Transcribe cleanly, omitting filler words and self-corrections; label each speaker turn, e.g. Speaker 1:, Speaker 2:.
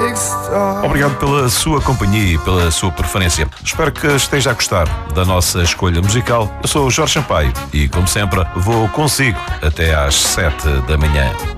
Speaker 1: Obrigado pela sua companhia e pela sua preferência. Espero que esteja a gostar da nossa escolha musical. Eu sou o Jorge Sampaio e, como sempre, vou consigo até às 7 da manhã.